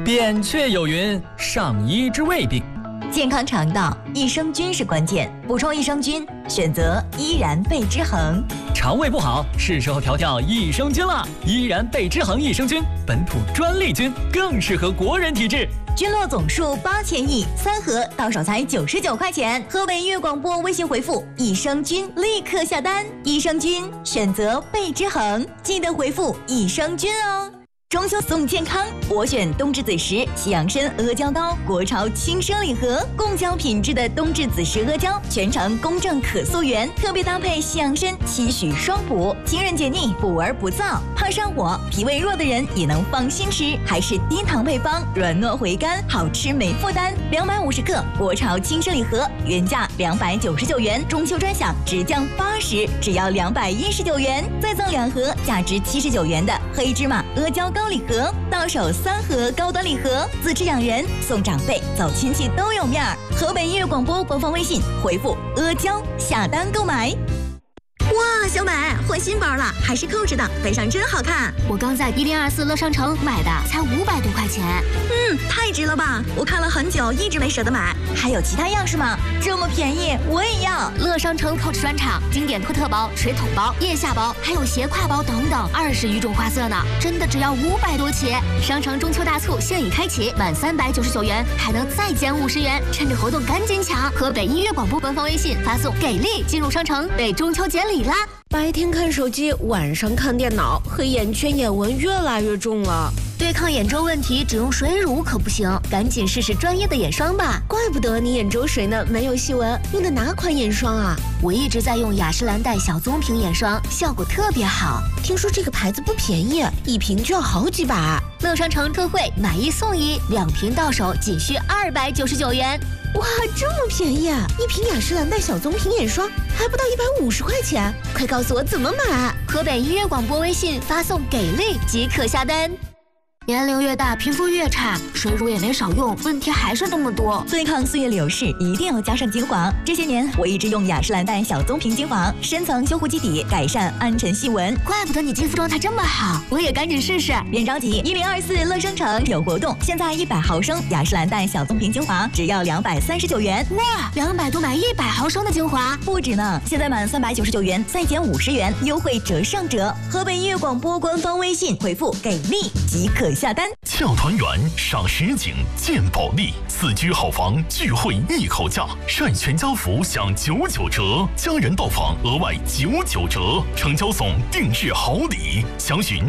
扁鹊有云：上医之未病。 健康肠道，益生菌是关键。补充益生菌，选择依然贝之恒。 肠胃不好，是时候调调益生菌了。依然贝之恒益生菌，本土专利菌，更适合国人体质。 菌落总数8000亿，3盒到手才99块钱。河北音乐广播微信回复益生菌，立刻下单。益生菌选择贝之恒，记得回复益生菌哦。中秋送健康，我选冬至子时西洋参阿胶糕，国潮轻生礼盒，贡胶品质的冬至子时阿胶，全程公正可溯源，特别搭配西洋参，期许双补，清润解腻，补而不燥，怕上火、脾胃弱的人也能放心吃，还是低糖配方，软糯回甘，好吃没负担。250克国潮轻生礼盒，原价299元，中秋专享直降80，只要219元，再赠2盒价值79元的黑芝麻阿胶糕礼盒，到手3盒高端礼盒，自制养人送长辈走亲戚都有面儿。河北音乐广播官方微信回复阿胶下单购买。哇，小美换新包了，还是扣着的，背上真好看。 我刚在1024乐商城买的，才500多块钱。 太值了吧！我看了很久，一直没舍得买。还有其他样式吗？这么便宜，我也要。 乐商城 Coach 专场，经典托特包、水桶包、腋下包，还有斜挎包等等，20余种花色呢，真的只要500多起。商城中秋大促现已开启，满399元还能再减50元，趁着活动赶紧抢！河北音乐广播官方微信发送给力进入商城，为中秋节礼啦！ 白天看手机，晚上看电脑，黑眼圈、眼纹越来越重了。 对抗眼周问题，只用水乳可不行，赶紧试试专业的眼霜吧。 怪不得你眼周水呢没有细纹，用的哪款眼霜啊？ 我一直在用雅诗兰黛小棕瓶眼霜，效果特别好。 听说这个牌子不便宜，一瓶就要好几百。 乐商城特惠，买1送1，2瓶到手仅需299元。 哇，这么便宜啊！一瓶雅诗兰黛小棕瓶眼霜还不到150块钱，快告诉我怎么买！ 河北音乐广播微信发送给力即可下单。年龄越大，皮肤越差，水乳也没少用，问题还是那么多。 对抗岁月流逝，一定要加上精华。这些年，我一直用雅诗兰黛小棕瓶精华，深层修护基底，改善暗沉细纹。 怪不得你肌肤状态这么好，我也赶紧试试。 别着急，1024乐商城有活动，现在100毫升雅诗兰黛小棕瓶精华只要239元。 哇，200多买100毫升的精华， 不止呢！现在满399元再减50元，优惠折上折。河北音乐广播官方微信回复给力即可下单。 俏团圆赏实景见保利，4居好房聚会一口价，晒全家福享99折，家人到访额外99折，成交送定制好礼，详询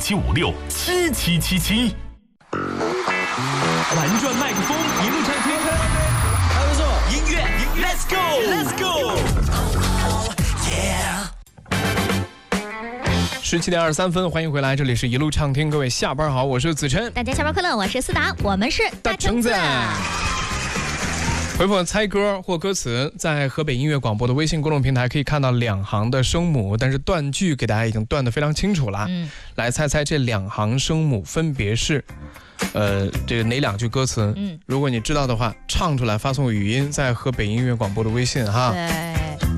67567777。 玩转麦克风，一路畅听。还不错，音乐 ，Let's go，Let's go。17点23分，欢迎回来，这里是一路畅听，各位下班好，我是子琛， 大家下班快乐，我是思达，我们是大橙子。回复猜歌或歌词，在河北音乐广播的微信公众平台可以看到2行的声母，但是断句给大家已经断得非常清楚了。来猜猜这2行声母分别是，这个哪2句歌词？如果你知道的话，唱出来发送语音，在河北音乐广播的微信哈。 对。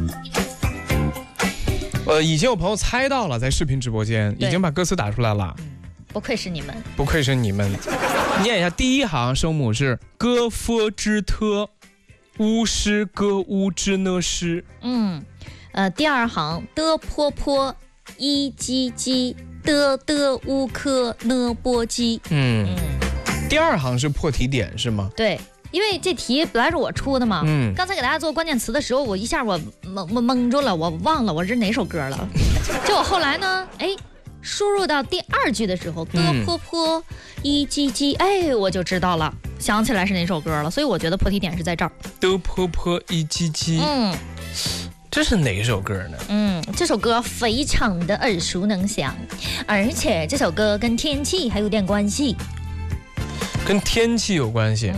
已经有朋友猜到了，在视频直播间已经把歌词打出来了。 不愧是你们， 不愧是你们。念一下，第1行声母是歌夫之特，乌诗歌乌之呢诗。 第2行的坡坡一鸡鸡的乌科呢波鸡。 第2行是破题点是吗？ 对。因为这题本来是我出的嘛，刚才给大家做关键词的时候，我一下我蒙住了，我忘了我是哪首歌了。结果后来呢，输入到第2句的时候，的坡坡一鸡鸡，我就知道了，想起来是哪首歌了。所以我觉得破题点是在这儿。 的坡坡一鸡鸡，这是哪首歌呢？ 这首歌非常的耳熟能详，而且这首歌跟天气还有点关系。 跟天气有关系。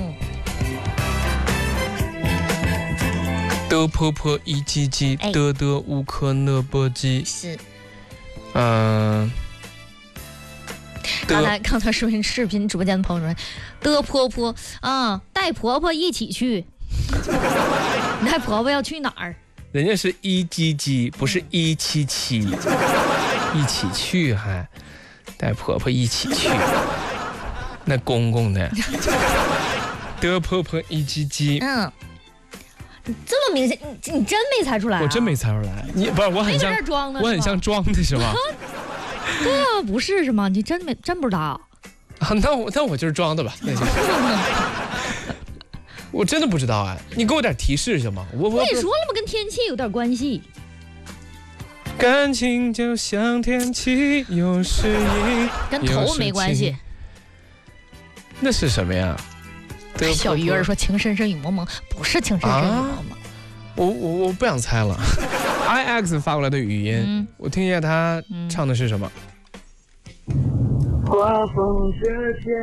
的坡坡一鸡鸡，的乌克呢波鸡。 是。刚才视频直播间的朋友说，的婆婆啊，带婆婆一起去。你带婆婆要去哪儿？ 人家是1鸡鸡，不是177，一起去还带婆婆一起去。 那公公呢？的婆婆一鸡鸡。 这么明显，你真没猜出来、啊？ 我真没猜出来。你不是我很像装的， 我很像装的是吧？ 对啊，不是吗？你真不知道啊？ 那我就是装的吧？那就我真的不知道哎，你给我点提示行吗？我也说了嘛，跟天气有点关系。 感情就像天气，有时阴， 跟头没关系。 那是什么呀？ 小鱼儿说情深深雨蒙蒙，不是情深深雨蒙蒙。 我不想猜了。IX 发过来的语音，我听一下他唱的是什么。 刮风这天